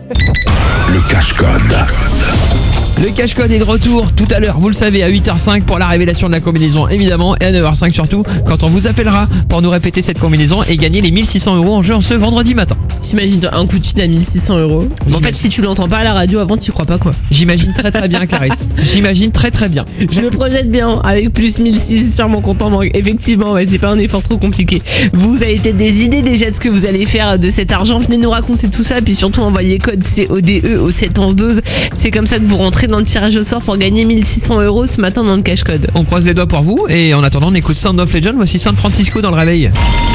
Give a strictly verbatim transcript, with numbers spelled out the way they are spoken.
Le cache-code. Le cache-code est de retour tout à l'heure, vous le savez, à huit heures cinq pour la révélation de la combinaison évidemment, et à neuf heures cinq surtout, quand on vous appellera pour nous répéter cette combinaison et gagner les mille six cents euros en jeu en ce vendredi matin. T'imagines un coup de fil à mille six cents euros. En fait, si tu l'entends pas à la radio avant, tu crois pas quoi. J'imagine très très bien, Clarisse. J'imagine très très bien. Je me projette bien avec plus mille six sur mon compte en banque. Effectivement, ouais, c'est pas un effort trop compliqué. Vous avez peut-être des idées déjà de ce que vous allez faire de cet argent. Venez nous raconter tout ça, puis surtout envoyez code C O D E au sept onze douze. C'est comme ça que vous rentrez dans le tirage au sort pour gagner mille six cents euros ce matin dans le cache-code. On croise les doigts pour vous, et en attendant on écoute Sound of Legend, voici San Francisco dans le réveil.